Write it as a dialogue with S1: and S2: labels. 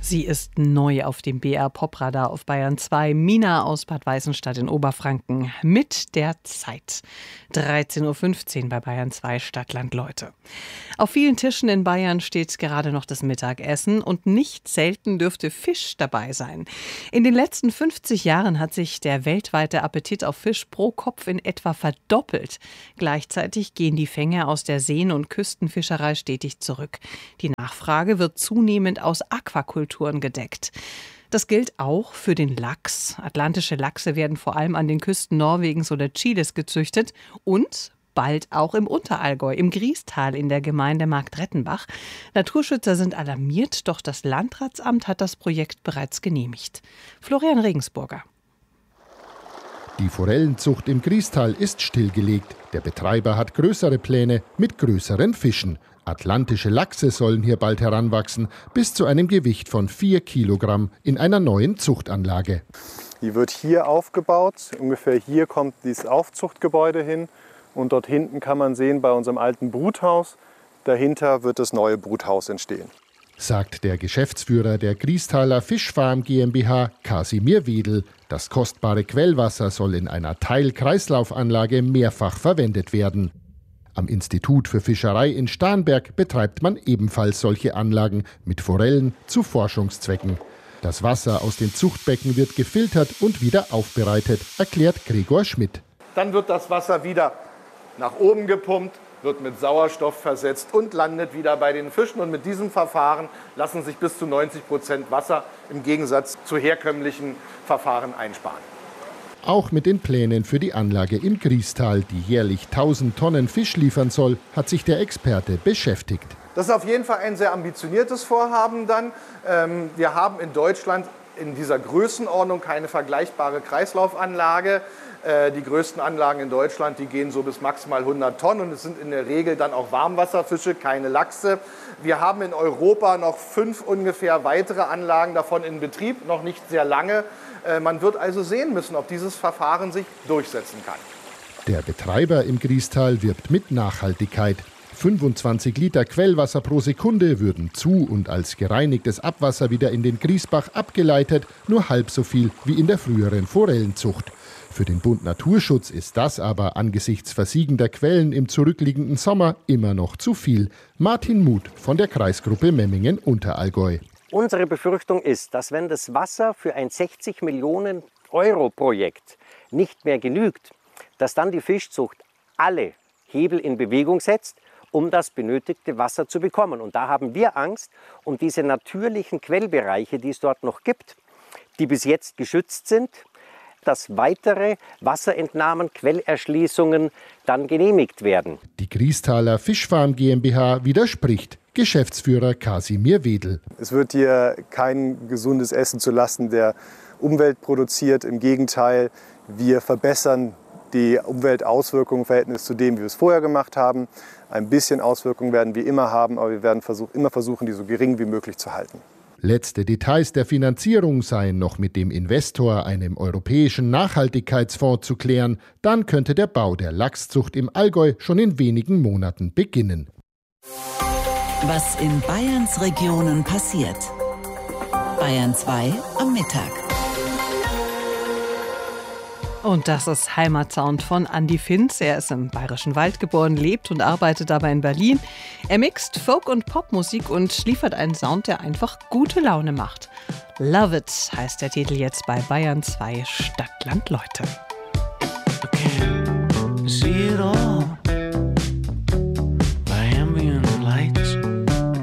S1: Sie ist neu auf dem BR-Pop-Radar auf Bayern 2. Mina aus Bad Weißenstadt in Oberfranken mit der Zeit. 13.15 Uhr bei Bayern 2 Stadtland Leute. Auf vielen Tischen in Bayern steht gerade noch das Mittagessen und nicht selten dürfte Fisch dabei sein. In den letzten 50 Jahren hat sich der weltweite Appetit auf Fisch pro Kopf in etwa verdoppelt. Gleichzeitig gehen die Fänge aus der Seen- und Küstenfischerei stetig zurück. Die Nachfrage wird zunehmend aus Aquakulturen gedeckt. Das gilt auch für den Lachs. Atlantische Lachse werden vor allem an den Küsten Norwegens oder Chiles gezüchtet und bald auch im Unterallgäu, im Griestal in der Gemeinde Marktrettenbach. Naturschützer sind alarmiert, doch das Landratsamt hat das Projekt bereits genehmigt. Florian Regensburger.
S2: Die Forellenzucht im Griestal ist stillgelegt. Der Betreiber hat größere Pläne mit größeren Fischen. Atlantische Lachse sollen hier bald heranwachsen, bis zu einem Gewicht von 4 Kilogramm in einer neuen Zuchtanlage.
S3: Die wird hier aufgebaut. Ungefähr hier kommt dieses Aufzuchtgebäude hin. Und dort hinten kann man sehen, bei unserem alten Bruthaus, dahinter wird das neue Bruthaus entstehen.
S2: Sagt der Geschäftsführer der Griestaler Fischfarm GmbH, Kasimir Wedel. Das kostbare Quellwasser soll in einer Teilkreislaufanlage mehrfach verwendet werden. Am Institut für Fischerei in Starnberg betreibt man ebenfalls solche Anlagen mit Forellen zu Forschungszwecken. Das Wasser aus den Zuchtbecken wird gefiltert und wieder aufbereitet, erklärt Gregor Schmidt.
S3: Dann wird das Wasser wieder nach oben gepumpt, wird mit Sauerstoff versetzt und landet wieder bei den Fischen. Und mit diesem Verfahren lassen sich bis zu 90% Wasser im Gegensatz zu herkömmlichen Verfahren einsparen.
S2: Auch mit den Plänen für die Anlage im Griestal, die jährlich 1000 Tonnen Fisch liefern soll, hat sich der Experte beschäftigt.
S3: Das ist auf jeden Fall ein sehr ambitioniertes Vorhaben dann. Wir haben in Deutschland in dieser Größenordnung keine vergleichbare Kreislaufanlage. Die größten Anlagen in Deutschland, die gehen so bis maximal 100 Tonnen und es sind in der Regel dann auch Warmwasserfische, keine Lachse. Wir haben in Europa noch 5 ungefähr weitere Anlagen davon in Betrieb, noch nicht sehr lange. Man wird also sehen müssen, ob dieses Verfahren sich durchsetzen kann.
S2: Der Betreiber im Griestal wirbt mit Nachhaltigkeit. 25 Liter Quellwasser pro Sekunde würden zu und als gereinigtes Abwasser wieder in den Griesbach abgeleitet, nur halb so viel wie in der früheren Forellenzucht. Für den Bund Naturschutz ist das aber angesichts versiegender Quellen im zurückliegenden Sommer immer noch zu viel. Martin Muth von der Kreisgruppe Memmingen-Unterallgäu.
S4: Unsere Befürchtung ist, dass wenn das Wasser für ein 60 Millionen Euro Projekt nicht mehr genügt, dass dann die Fischzucht alle Hebel in Bewegung setzt, um das benötigte Wasser zu bekommen. Und da haben wir Angst um diese natürlichen Quellbereiche, die es dort noch gibt, die bis jetzt geschützt sind, dass weitere Wasserentnahmen, Quellerschließungen dann genehmigt werden.
S2: Die Griestaler Fischfarm GmbH widerspricht. Geschäftsführer Kasimir Wedel.
S3: Es wird hier kein gesundes Essen zulasten der Umwelt produziert. Im Gegenteil, wir verbessern die Umweltauswirkungen im Verhältnis zu dem, wie wir es vorher gemacht haben. Ein bisschen Auswirkungen werden wir immer haben, aber wir werden immer versuchen, die so gering wie möglich zu halten.
S2: Letzte Details der Finanzierung seien noch mit dem Investor, einem europäischen Nachhaltigkeitsfonds, zu klären. Dann könnte der Bau der Lachszucht im Allgäu schon in wenigen Monaten beginnen.
S5: Was in Bayerns Regionen passiert. Bayern 2 am Mittag.
S1: Und das ist Heimatsound von Andi Finz. Er ist im Bayerischen Wald geboren, lebt und arbeitet aber in Berlin. Er mixt Folk- und Popmusik und liefert einen Sound, der einfach gute Laune macht. Love It heißt der Titel jetzt bei Bayern 2 Stadtland Leute.
S6: See it all.